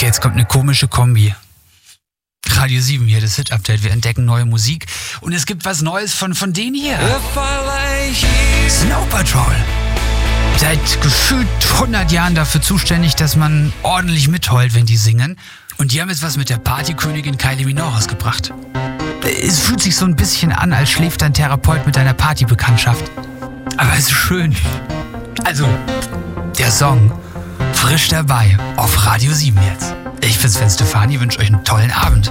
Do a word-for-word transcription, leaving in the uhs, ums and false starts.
Jetzt kommt eine komische Kombi. Radio sieben hier, das Hit-Update. Wir entdecken neue Musik. Und es gibt was Neues von, von denen hier. Snow Patrol. Seit gefühlt hundert Jahren dafür zuständig, dass man ordentlich mitheult, wenn die singen. Und die haben jetzt was mit der Partykönigin Kylie Minogue rausgebracht. Es fühlt sich so ein bisschen an, als schläft ein Therapeut mit einer Partybekanntschaft. Aber es ist schön. Also, der Song frisch dabei auf Radio sieben jetzt. Ich bin's, Sven Stefani, wünsche euch einen tollen Abend.